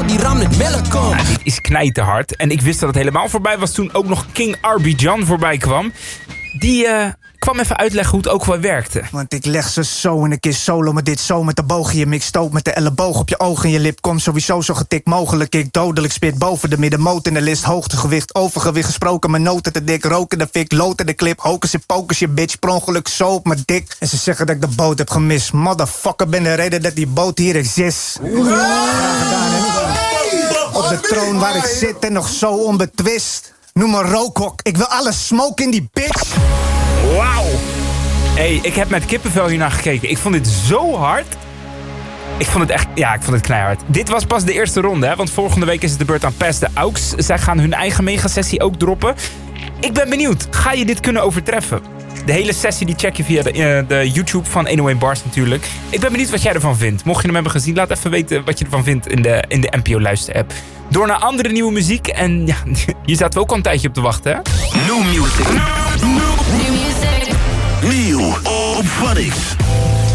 tot die ram het melk komt. Dit is knijterhard. En ik wist dat het helemaal voorbij was toen ook nog King Arbidjan voorbij kwam. Die kwam even uitleggen hoe het ook wel werkte. Want ik leg ze zo en ik is solo met dit zo met de boog in je mix stoot met de elleboog op je oog en je lip. Kom sowieso zo getikt mogelijk. Ik dodelijk spit boven de middenmoot in de list. Hoogtegewicht, overgewicht gesproken. Mijn noten te dik, roken de fik, loten de clip. Hocus en pocus je bitch, per ongeluk zo op mijn dik. En ze zeggen dat ik de boot heb gemist. Motherfucker, ben de reden dat die boot hier exist. Op de troon waar ik zit en nog zo onbetwist. Noem me rookhok, ik wil alles smoke in die bitch. Wauw. Hey, ik heb met kippenvel hiernaar gekeken. Ik vond dit zo hard. Ik vond het knijhard. Dit was pas de eerste ronde, hè? Want volgende week is het de beurt aan Pass the Aux. Zij gaan hun eigen megasessie ook droppen. Ik ben benieuwd, ga je dit kunnen overtreffen? De hele sessie die check je via de YouTube van 101 Bars natuurlijk. Ik ben benieuwd wat jij ervan vindt. Mocht je hem hebben gezien, laat even weten wat je ervan vindt in de NPO Luister app. Door naar andere nieuwe muziek. En ja, hier zaten we ook al een tijdje op te wachten, hè? New music. Nieuw op Phonics.